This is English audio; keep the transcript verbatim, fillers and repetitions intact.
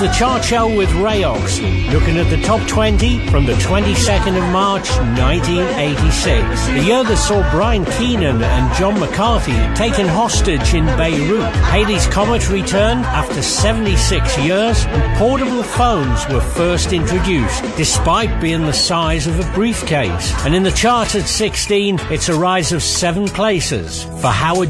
the chart show with Ray Oxley, looking at the top twenty from the twenty-second of March nineteen eighty-six, the year that saw Brian Keenan and John McCarthy taken hostage in Beirut. Halley's Comet returned after seventy-six years, and portable phones were first introduced, despite being the size of a briefcase. And in the chart at sixteen, it's a rise of seven places for Howard